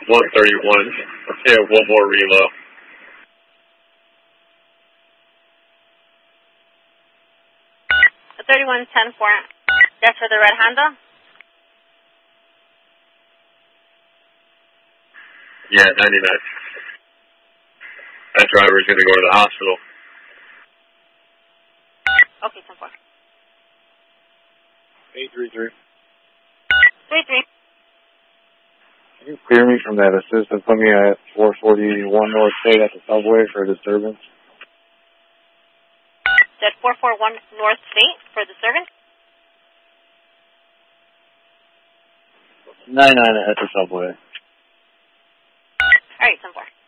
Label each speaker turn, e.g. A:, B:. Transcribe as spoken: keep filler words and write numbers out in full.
A: one thirty-one. Okay, one more reload.
B: thirty-one ten four. That's for the red Honda?
A: Yeah, ninety-nine. That driver's going to go to the hospital.
B: Okay, ten four.
C: eight three three.
B: three three.
C: Can you clear me from that assist and put me at four forty-one North State at the subway for a disturbance?
B: At four forty-one North State for disturbance?
C: nine nine at the subway.
B: All right, ten four.